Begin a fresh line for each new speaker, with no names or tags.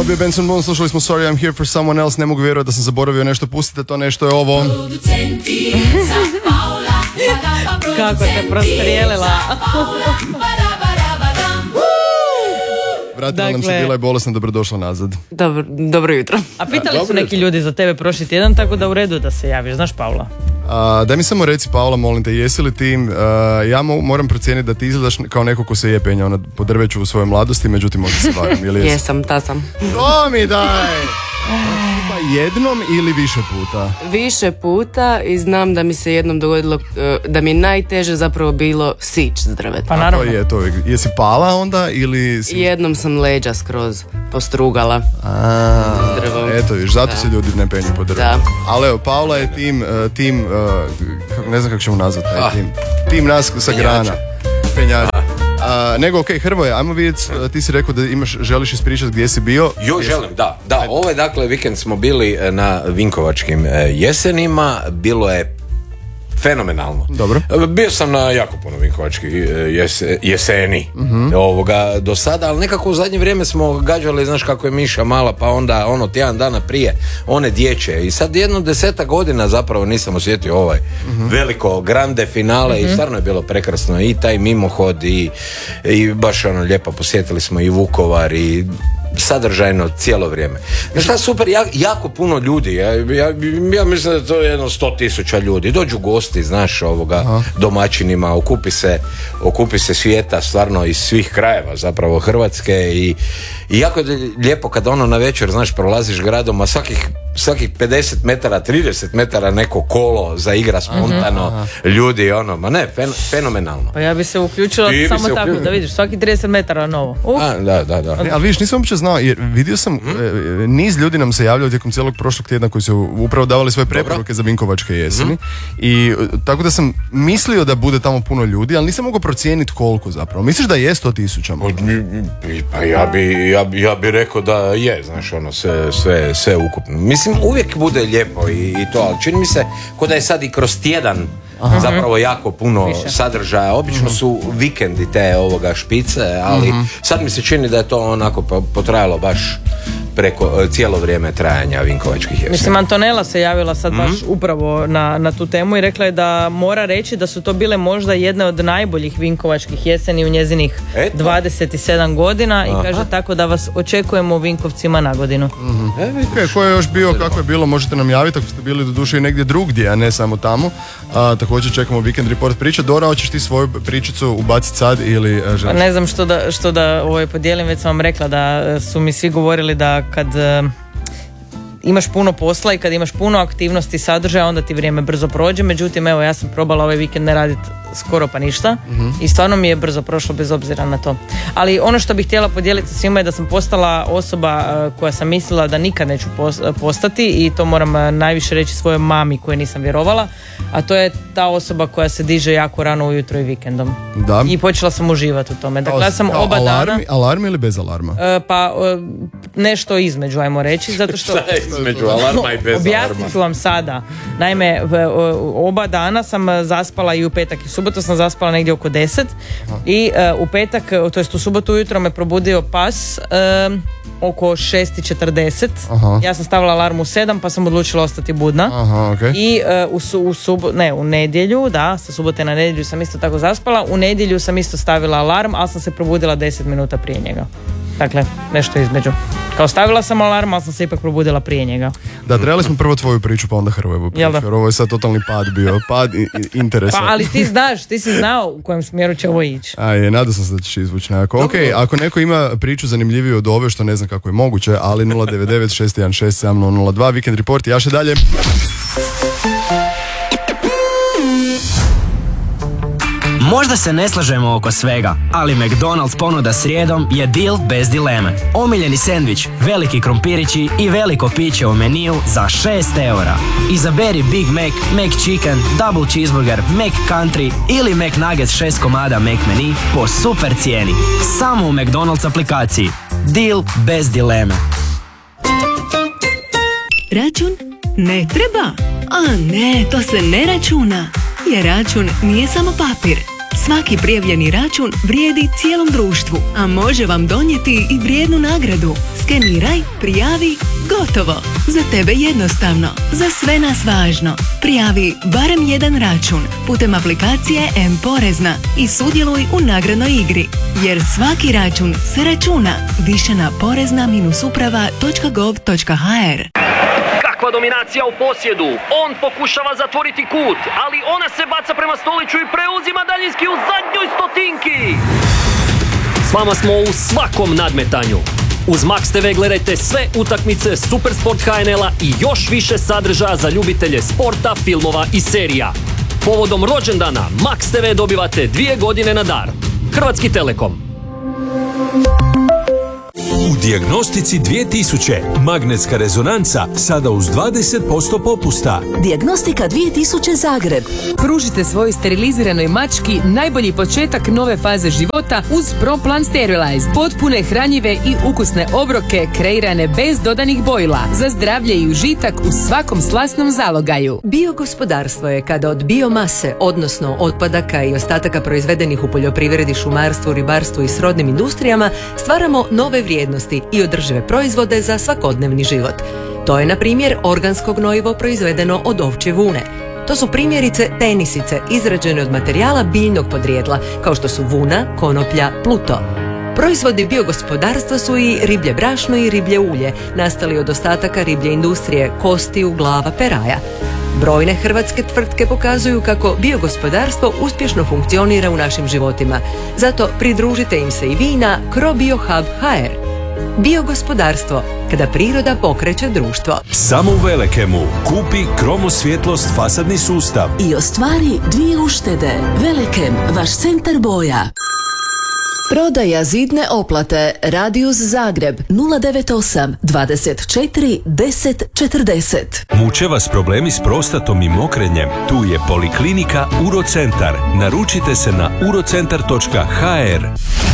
bio Benson Boone, slušali smo Sorry I'm here for someone else. Ne mogu vjerovati da sam zaboravio nešto. Pustite to, nešto je ovo.
Kako te prostrijelila.
Vratila nam se, bila je bolesna, dobrodošla nazad.
Dobro jutro.
A pitali su neki ljudi za tebe prošli tjedan, tako da u redu da se javiš. Znaš Paula?
Daj mi samo reci, Paula, molim te, jesi li ti, ja moram procijeniti da ti izgledaš kao neko ko se je penjao po drveću u svojoj mladosti, međutim možda se varam, ili jesi?
Jesam, ta sam.
To mi daj! Pa jednom ili više puta?
Više puta i znam da mi se jednom dogodilo, da mi je najteže zapravo bilo sić s drveta.
Pa naravno.
To je. Jesi pala onda ili si...
Jednom sam leđa skroz postrugala.
Eto viš, zato se ljudi ne penju po drvetu. Ali evo, Paula je tim ne znam kako ćemo nazvati taj tim. Tim nas sa grana. Penjača. Nego, Hrvoje, ajmo vidjeti, ti si rekao da želiš ispričati gdje si bio.
Želim, da. Ovaj, dakle, vikend smo bili na Vinkovačkim jesenima, bilo je fenomenalno.
Dobro.
Bio sam na jako puno vinkovačkih jeseni do sada, ali nekako u zadnje vrijeme smo gađali, znaš kako je Miša mala, pa onda tjedan dana prije one dječje i sad jedno 10 godina zapravo nisam osjetio ovaj veliko grande finale i stvarno je bilo prekrasno i taj mimohod i baš lijepo posjetili smo i Vukovar i sadržajno cijelo vrijeme. Znaš šta, super, jako puno ljudi, ja mislim da to je jedno 100,000 ljudi, dođu gosti, znaš, domaćinima, okupi se svijeta, stvarno iz svih krajeva zapravo Hrvatske i jako je lijepo kad na večer, znaš, prolaziš gradom, a svakih 50 metara, 30 metara neko kolo zaigra spontano, ljudi, fenomenalno.
Pa ja bi se uključila samo tako, da vidiš, svaki 30 metara novo.
Da. Ali vidiš, nisam uopće znao, jer vidio sam, niz ljudi nam se javljao tijekom cijelog prošlog tjedna koji su upravo davali svoje preporuke za Vinkovačke jeseni i tako da sam mislio da bude tamo puno ljudi, ali nisam mogao procijeniti koliko zapravo. Misliš da je 100,000?
Pa ja bi rekao da je, znaš, sve ukupno. Mislim, uvijek bude lijepo i to, ali čini mi se ko da je sad i kroz tjedan zapravo jako puno sadržaja. Obično su vikendi te špice, ali sad mi se čini da je to onako potrajalo baš preko cijelo vrijeme trajanja Vinkovačkih jeseni.
Mislim, Antonella se javila sad baš upravo na tu temu i rekla je da mora reći da su to bile možda jedne od najboljih Vinkovačkih jeseni u njezinih 27 godina i kaže tako da vas očekujemo u Vinkovcima na godinu.
Ko je još bio, kako je bilo, možete nam javiti ako ste bili do duše i negdje drugdje, a ne samo tamo. Također čekamo Weekend Report priča. Dora, hoćeš ti svoju pričicu ubaciti sad ili želiš?
Ne znam što da podijelim, već sam vam rekla da su mi svi govorili da kad imaš puno posla i kad imaš puno aktivnosti i sadržaja, onda ti vrijeme brzo prođe. Međutim, evo, ja sam probala ovaj vikend ne raditi skoro pa ništa i stvarno mi je brzo prošlo bez obzira na to. Ali ono što bih htjela podijeliti sa svima je da sam postala osoba koja sam mislila da nikad neću postati i to moram najviše reći svojoj mami koje nisam vjerovala, a to je ta osoba koja se diže jako rano ujutro i vikendom. Da. I počela sam uživati u tome. Dakle, ja sam oba dana...
Alarm ili bez alarma?
Nešto između, ajmo reći, zato što...
Šta je između alarma i bez alarma?
Objasnit ću vam sada. Naime, oba dana sam zaspala i u petak i subotu sam zaspala negdje oko 10 i u petak, to jest u subotu ujutro me probudio pas oko 6:40. Ja sam stavila alarm u 7 pa sam odlučila ostati budna. I u nedjelju, sa subote na nedjelju sam isto tako zaspala. U nedjelju sam isto stavila alarm, ali sam se probudila 10 minuta prije njega. Dakle, nešto između. Kao stavila sam alarm, ali sam se ipak probudila prije njega.
Da, trebali smo prvo tvoju priču, pa onda Hrvojevu priču. Jer ovo je sad totalni pad bio, pad interesa.
Pa, ali ti si znao u kojem smjeru će ovo ići.
Nadao sam se da ćeš izvući nekako. Ok, ako neko ima priču zanimljiviju od ove, što ne znam kako je moguće, ali 099-616-7002, Weekend Report, jaše dalje.
Možda se ne slažemo oko svega, ali McDonald's ponuda srijedom je deal bez dileme. Omiljeni sendvič, veliki krompirići i veliko piće u meniju za 6 eura. Izaberi Big Mac, McChicken, Double Cheeseburger, McCountry ili McNuggets 6 komada McMenu po super cijeni. Samo u McDonald's aplikaciji. Deal bez dileme.
Račun ne treba? A ne, to se ne računa. Jer račun nije samo papir. Svaki prijavljeni račun vrijedi cijelom društvu, a može vam donijeti i vrijednu nagradu. Skeniraj, prijavi, gotovo. Za tebe jednostavno, za sve nas važno. Prijavi barem jedan račun putem aplikacije M-Porezna i sudjeluj u nagradnoj igri. Jer svaki račun se računa. Više na porezna-uprava.gov.hr.
Kakva dominacija u posjedu. On pokušava zatvoriti kut, ali ona se baca prema Stoliću i preuzima daljinski u zadnjoj stotinki. S vama smo u svakom nadmetanju. Uz Max TV gledajte sve utakmice Supersport HNL-a i još više sadržaja za ljubitelje sporta, filmova i serija. Povodom rođendana Max TV dobivate 2 godine na dar. Hrvatski Telekom.
U Dijagnostici 2000 magnetska rezonanca sada uz 20% popusta.
Dijagnostika 2000 Zagreb.
Pružite svojoj steriliziranoj mački najbolji početak nove faze života uz ProPlan Sterilized. Potpune, hranjive i ukusne obroke kreirane bez dodanih bojila za zdravlje i užitak u svakom slasnom zalogaju.
Biogospodarstvo je kada od biomase, odnosno otpadaka i ostataka proizvedenih u poljoprivredi, šumarstvu, ribarstvu i srodnim industrijama, stvaramo nove vrijednosti i održive proizvode za svakodnevni život. To je, na primjer, organsko gnojivo proizvedeno od ovčje vune. To su primjerice tenisice izrađene od materijala biljnog podrijetla, kao što su vuna, konoplja, pluto. Proizvodi biogospodarstva su i riblje brašno i riblje ulje, nastali od ostataka riblje industrije, kostiju, glava, peraja. Brojne hrvatske tvrtke pokazuju kako biogospodarstvo uspješno funkcionira u našim životima. Zato pridružite im se i vi na CroBioHub.hr. Biogospodarstvo, kada priroda pokreće društvo.
Samo u Velekemu kupi Kromosvjetlost fasadni sustav
I ostvari 2 uštede. Velekem, vaš centar boja. Prodaja zidne oplate. Radius Zagreb 098 24 10 40.
Muče vas problemi s prostatom i mokrenjem? Tu je Poliklinika Urocentar. Naručite se na urocentar.hr.